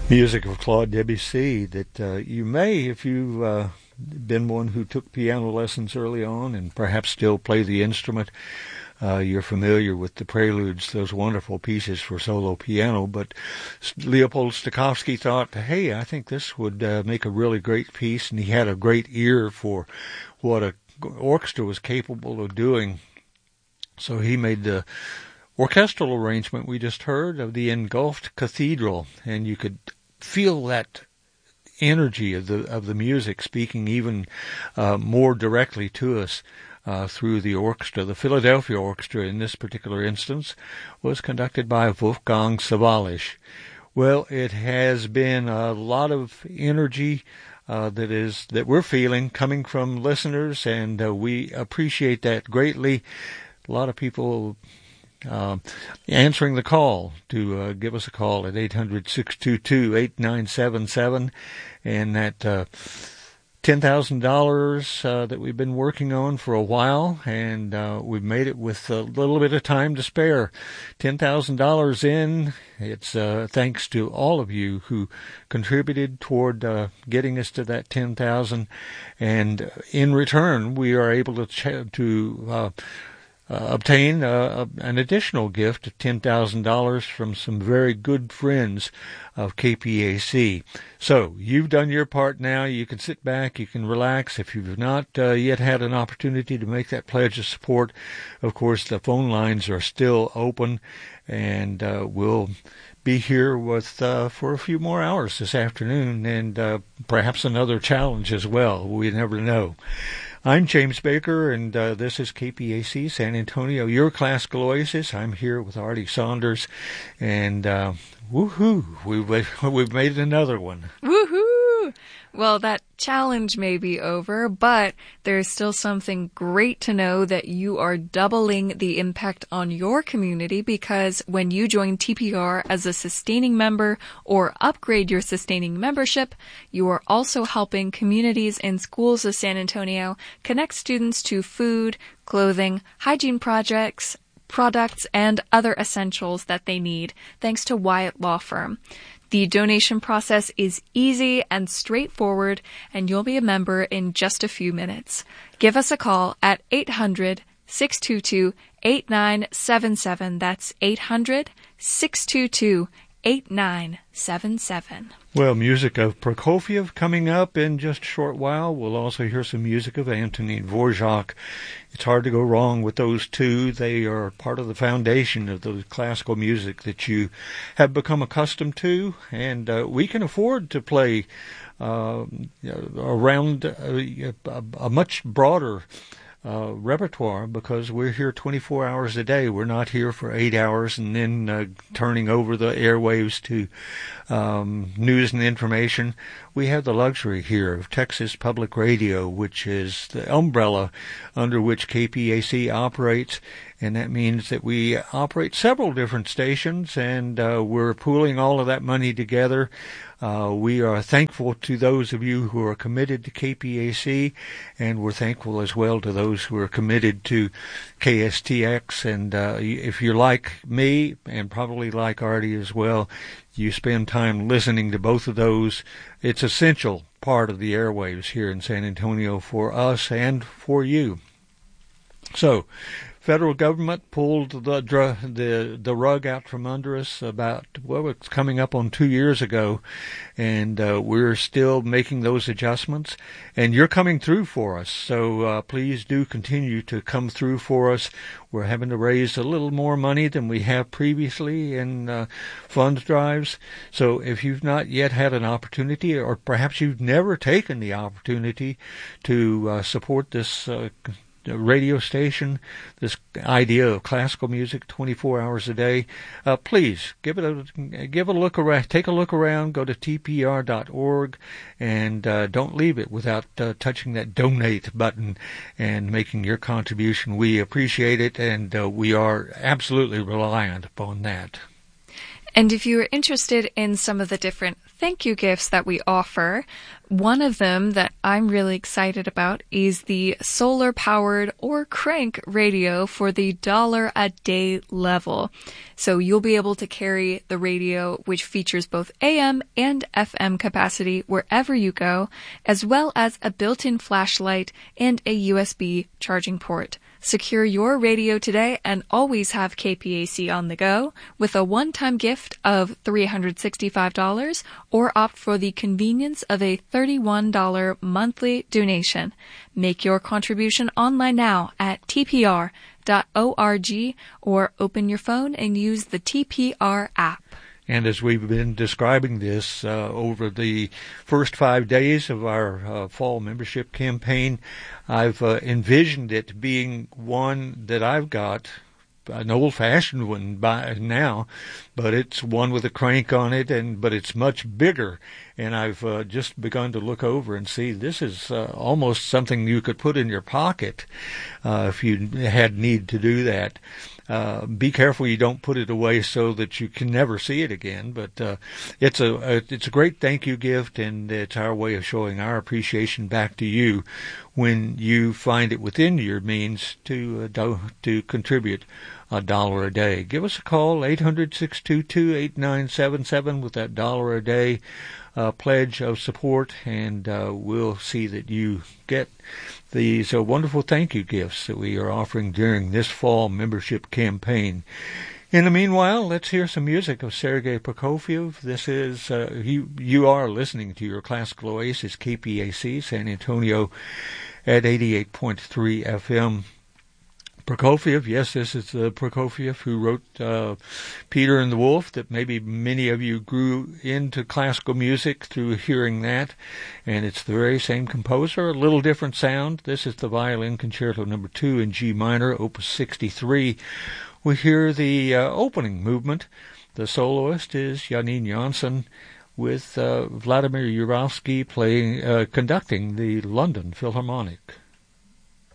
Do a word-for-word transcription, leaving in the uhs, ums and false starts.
Music of Claude Debussy that uh, you may, if you've uh, been one who took piano lessons early on and perhaps still play the instrument, uh, you're familiar with the preludes, those wonderful pieces for solo piano. But Leopold Stokowski thought, hey, I think this would uh, make a really great piece, and he had a great ear for what an orchestra was capable of doing. So he made the orchestral arrangement we just heard of the Engulfed Cathedral, and you could feel that energy of the of the music speaking even uh, more directly to us uh, through the orchestra. The Philadelphia Orchestra, in this particular instance, was conducted by Wolfgang Sawallisch. Well, it has been a lot of energy uh, that is that we're feeling coming from listeners, and uh, we appreciate that greatly. A lot of people Uh, answering the call to uh, give us a call at eight hundred, six two two, eight nine seven seven, and that uh, ten thousand dollars uh, that we've been working on for a while, and uh, we've made it with a little bit of time to spare. ten thousand dollars in. It's uh, thanks to all of you who contributed toward uh, getting us to that ten thousand dollars, and in return we are able to ch- to uh, Uh, obtain uh, an additional gift of ten thousand dollars from some very good friends of K P A C. So you've done your part now. You can sit back. You can relax. If you've not uh, yet had an opportunity to make that pledge of support, of course, the phone lines are still open, and uh, we'll be here with uh, for a few more hours this afternoon, and uh, perhaps another challenge as well. We never know. I'm James Baker, and uh, this is K P A C San Antonio, your classical oasis. I'm here with Artie Saunders, and uh, woohoo, we've, we've made another one. Woohoo! Well, that challenge may be over, but there's still something great to know that you are doubling the impact on your community, because when you join T P R as a sustaining member or upgrade your sustaining membership, you are also helping communities and schools of San Antonio connect students to food, clothing, hygiene projects, products, and other essentials that they need, thanks to Wyatt Law Firm. The donation process is easy and straightforward, and you'll be a member in just a few minutes. Give us a call at eight hundred, six two two, eight nine seven seven. That's eight hundred, six two two, eight nine seven seven. Well, music of Prokofiev coming up in just a short while. We'll also hear some music of Antonin Dvorak. It's hard to go wrong with those two. They are part of the foundation of the classical music that you have become accustomed to, and uh, we can afford to play uh, around a, a, a much broader Uh, repertoire, because we're here twenty-four hours a day. We're not here for eight hours and then uh, turning over the airwaves to um, news and information. We have the luxury here of Texas Public Radio, which is the umbrella under which K P A C operates, and that means that we operate several different stations, and uh, we're pooling all of that money together. Uh, we are thankful to those of you who are committed to K P A C, and we're thankful as well to those who are committed to K S T X. And uh, if you're like me, and probably like Artie as well, you spend time listening to both of those. It's essential part of the airwaves here in San Antonio for us and for you. So, federal government pulled the the the rug out from under us about, well, it's coming up on two years ago, and uh, we're still making those adjustments, and you're coming through for us. So uh, please do continue to come through for us. We're having to raise a little more money than we have previously in uh, fund drives. So if you've not yet had an opportunity, or perhaps you've never taken the opportunity to uh, support this uh, radio station, this idea of classical music twenty-four hours a day, uh, please give it a give a look around. Take a look around. Go to T P R dot org, and uh, don't leave it without uh, touching that donate button and making your contribution. We appreciate it, and uh, we are absolutely reliant upon that. And if you're interested in some of the different thank you gifts that we offer, one of them that I'm really excited about is the solar-powered or crank radio for the dollar a day level. So you'll be able to carry the radio, which features both A M and F M capacity wherever you go, as well as a built-in flashlight and a U S B charging port. Secure your radio today and always have K P A C on the go with a one-time gift of three hundred sixty-five dollars, or opt for the convenience of a thirty-one dollars monthly donation. Make your contribution online now at T P R dot org or open your phone and use the T P R app. And as we've been describing this uh, over the first five days of our uh, fall membership campaign, I've uh, envisioned it being one that I've got, an old-fashioned one by now, but it's one with a crank on it, and but it's much bigger. And I've uh, just begun to look over and see this is uh, almost something you could put in your pocket uh, if you had need to do that. Uh, be careful you don't put it away so that you can never see it again. But uh, it's a, a it's a great thank you gift, and it's our way of showing our appreciation back to you when you find it within your means to uh, do, to contribute a dollar a day. Give us a call, eight hundred, six two two, eight nine seven seven, with that dollar a day uh, pledge of support, and uh, we'll see that you get these uh, wonderful thank you gifts that we are offering during this fall membership campaign. In the meanwhile, let's hear some music of Sergei Prokofiev. This is, uh, you, you are listening to your Classical Oasis, K P A C, San Antonio at eighty-eight point three F M. Prokofiev, yes, this is the Prokofiev who wrote uh, Peter and the Wolf, that maybe many of you grew into classical music through hearing that, and it's the very same composer, a little different sound. This is the Violin Concerto number two in G minor, opus sixty-three. We hear the uh, opening movement. The soloist is Janine Janssen, with uh, Vladimir Yurovsky playing, uh, conducting the London Philharmonic.